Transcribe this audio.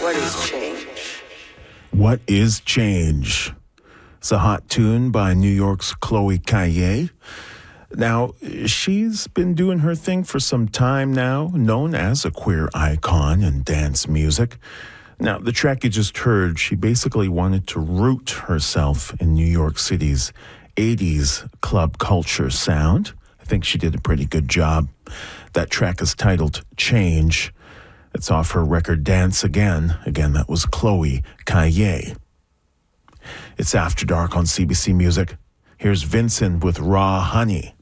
What is Change? It's a hot tune by New York's Chloe Caillet. Now, she's been doing her thing for some time now, known as a queer icon in dance music. Now, the track you just heard, she basically wanted to root herself in New York City's 80s club culture sound. I think she did a pretty good job. That track is titled Change. It's off her record Dance Again. Again, that was Chloe Caillet. It's After Dark on CBC Music. Here's Vincent with Raw Honey.